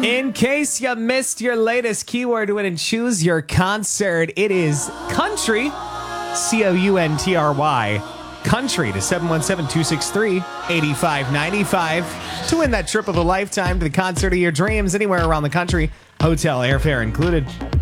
In case you missed your latest keyword to win and choose your concert, it is country, Country, country to 717-263-8595 to win that trip of a lifetime to the concert of your dreams anywhere around the country, hotel airfare included.